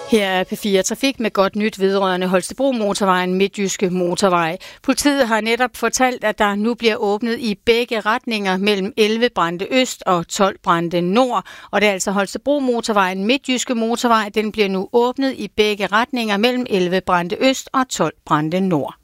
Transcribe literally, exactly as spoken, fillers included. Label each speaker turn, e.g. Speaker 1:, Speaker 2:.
Speaker 1: Her er P fire Trafik med godt nyt vedrørende Holstebro Motorvejen, Midtjyske Motorvej. Politiet har netop fortalt, at der nu bliver åbnet i begge retninger mellem elleve Brande Øst og tolv Brande Nord. Og det er altså Holstebro Motorvejen, Midtjyske Motorvej. Den bliver nu åbnet i begge retninger mellem elleve Brande Øst og tolv Brande Nord.